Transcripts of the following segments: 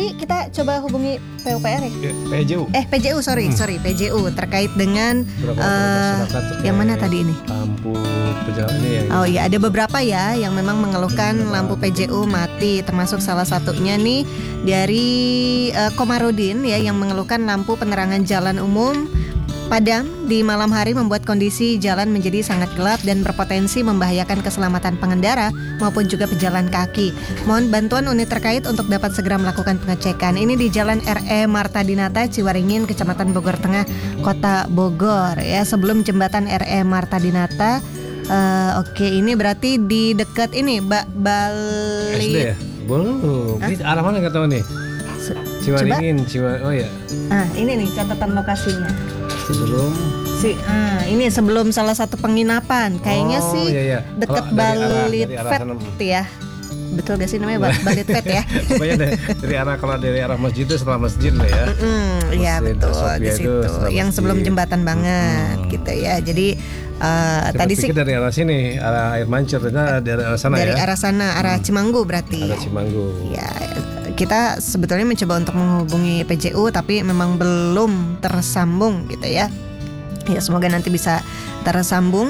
tadi kita coba hubungi PUPR ya? PJU. PJU, sorry PJU terkait dengan yang mana tadi ini? Lampu pejalan ini yang Oh iya, ada beberapa ya yang memang mengeluhkan lampu PJU mati, termasuk salah satunya nih dari Komarudin ya yang mengeluhkan lampu penerangan jalan umum padam di malam hari membuat kondisi jalan menjadi sangat gelap dan berpotensi membahayakan keselamatan pengendara maupun juga pejalan kaki. Mohon bantuan unit terkait untuk dapat segera melakukan pengecekan. Ini di Jalan RE Marta Dinata, Ciwaringin, Kecamatan Bogor Tengah, Kota Bogor ya, sebelum jembatan RE Marta Dinata. Oke, ini berarti di dekat ini Bali SD ya? Belum. Ini arah mana nggak tahu nih? Ciwaringin, oh ya. Ini nih catatan lokasinya. Sebelum ini sebelum salah satu penginapan. Kayaknya sih iya. dekat Balit Vet ya. Betul gak sih namanya Balit Vet ya? Pokoknya dari arah masjid itu setelah masjid lah ya. Iya betul di situ. Yang sebelum jembatan banget gitu ya. Jadi tadi sih dari arah sini, arah air mancur, ternyata dari arah sana dari ya. arah sana, arah Cimanggu berarti. Arah Cimanggu. Ya, kita sebetulnya mencoba untuk menghubungi PJU tapi memang belum tersambung gitu ya. Ya semoga nanti bisa tersambung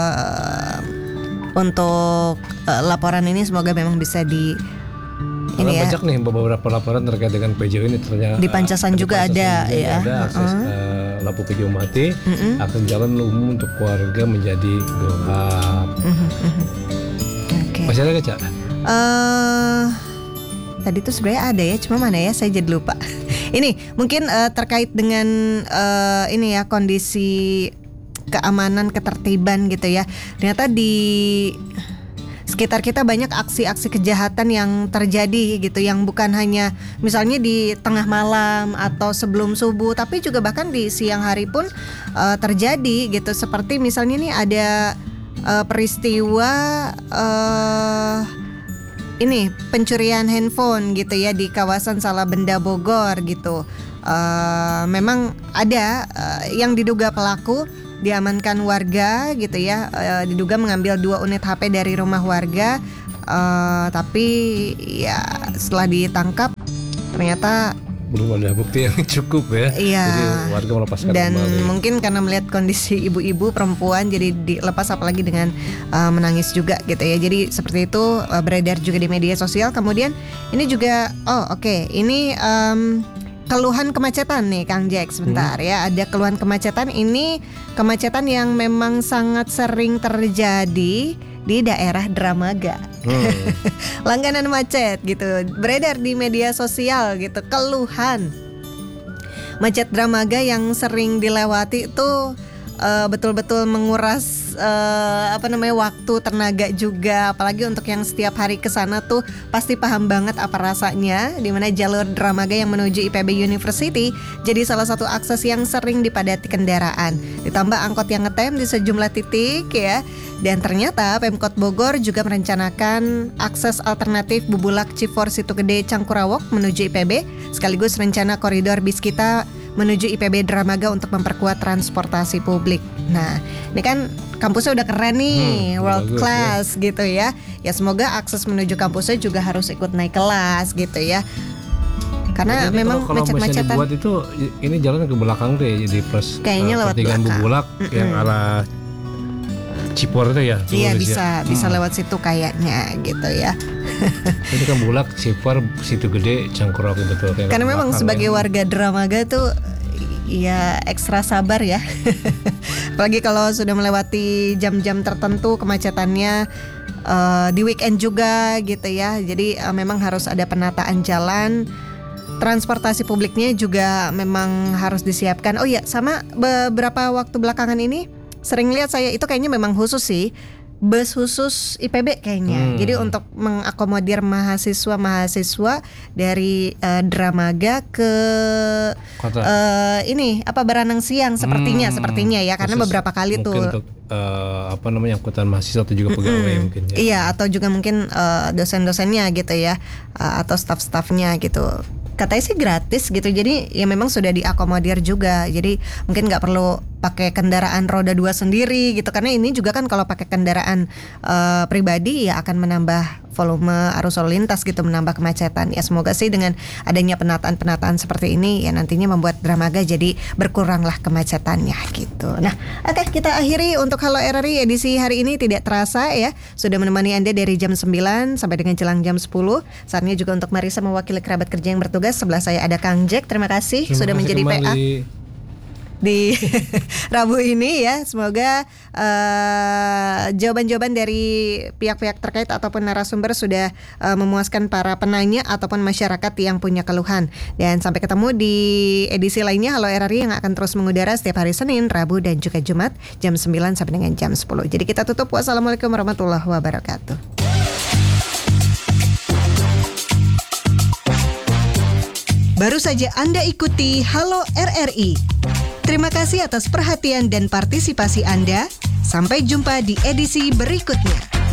untuk laporan ini, semoga memang bisa di ini ya. Banyak nih beberapa laporan terkait dengan PJU ini ternyata. Di Pancasan juga ada ya. Ada akses lampu PJU mati, akan jalan umum untuk keluarga menjadi gelap. Okay. Masih ada nggak, Cak? Tadi tuh sebenarnya ada ya, cuma mana ya, saya jadi lupa. Ini mungkin terkait dengan ini ya, kondisi keamanan, ketertiban gitu ya. Ternyata di sekitar kita banyak aksi-aksi kejahatan yang terjadi gitu, yang bukan hanya misalnya di tengah malam atau sebelum subuh, tapi juga bahkan di siang hari pun terjadi gitu. Seperti misalnya nih ada peristiwa ini pencurian handphone gitu ya di kawasan Salabenda Bogor gitu. Memang ada yang diduga pelaku diamankan warga gitu ya, diduga mengambil 2 unit HP dari rumah warga, tapi ya setelah ditangkap ternyata belum ada bukti yang cukup ya. Iya. Jadi warga melepaskan dan kembali. mungkin karena melihat kondisi ibu-ibu perempuan jadi dilepas, apalagi dengan menangis juga gitu ya. Jadi seperti itu beredar juga di media sosial. Kemudian ini juga ini keluhan kemacetan nih Kang Jack, sebentar ya. Ada keluhan kemacetan, ini kemacetan yang memang sangat sering terjadi di daerah Dramaga. Langganan macet gitu, beredar di media sosial gitu, keluhan macet Dramaga yang sering dilewati itu betul-betul menguras waktu, tenaga juga, apalagi untuk yang setiap hari ke sana tuh pasti paham banget apa rasanya, dimana jalur Dramaga yang menuju IPB University jadi salah satu akses yang sering dipadati kendaraan, ditambah angkot yang ngetem di sejumlah titik ya. Dan ternyata Pemkot Bogor juga merencanakan akses alternatif Bubulak Cifor Situ Gede Cangkurawok menuju IPB, sekaligus rencana koridor bis kita menuju IPB Dramaga untuk memperkuat transportasi publik. Nah, ini kan kampusnya udah keren nih, world class gitu ya. Ya semoga akses menuju kampusnya juga harus ikut naik kelas gitu ya. Karena jadi memang kalau macet-macetan. Buat itu ini jalan ke belakang tuh ya, jadi plus kayaknya lewat belakang Bubulak yang arah Cipor itu ya. Iya bisa lewat situ kayaknya gitu ya. Itu kan Bulak, Cipor, Situ Gede, Cangkurawok betul. Karena memang sebagai warga Dramaga tuh ya ekstra sabar ya. Apalagi kalau sudah melewati jam-jam tertentu kemacetannya, di weekend juga gitu ya. Jadi memang harus ada penataan jalan. Transportasi publiknya juga memang harus disiapkan. Oh iya, sama beberapa waktu belakangan ini sering lihat saya itu kayaknya memang khusus sih, bus khusus IPB kayaknya. Jadi untuk mengakomodir mahasiswa dari Dramaga ke Baranang Siang sepertinya ya, karena beberapa kali tuh untuk angkutan mahasiswa atau juga pegawai mungkin ya. Iya, atau juga mungkin dosen-dosennya gitu ya, atau staf-stafnya gitu. Katanya sih gratis gitu, jadi ya memang sudah diakomodir juga. Jadi mungkin nggak perlu pakai kendaraan roda 2 sendiri gitu, karena ini juga kan kalau pakai kendaraan pribadi ya akan menambah volume arus lalu lintas gitu, menambah kemacetan. Ya semoga sih dengan adanya penataan seperti ini ya nantinya membuat Dramaga jadi berkuranglah kemacetannya gitu. Nah, oke, kita akhiri untuk Halo RRI edisi hari ini. Tidak terasa ya sudah menemani Anda dari jam 9 sampai dengan jelang jam 10. Saatnya juga untuk Marisa mewakili kerabat kerja yang bertugas. Sebelah saya ada Kang Jack. Terima kasih sudah menjadi kembali PA di Rabu ini ya. Semoga jawaban-jawaban dari pihak-pihak terkait ataupun narasumber sudah memuaskan para penanya ataupun masyarakat yang punya keluhan. Dan sampai ketemu di edisi lainnya Halo RRI yang akan terus mengudara setiap hari Senin, Rabu dan juga Jumat jam 9 sampai dengan jam 10. Jadi kita tutup. Wassalamualaikum warahmatullahi wabarakatuh. Baru saja Anda ikuti Halo RRI. Terima kasih atas perhatian dan partisipasi Anda. Sampai jumpa di edisi berikutnya.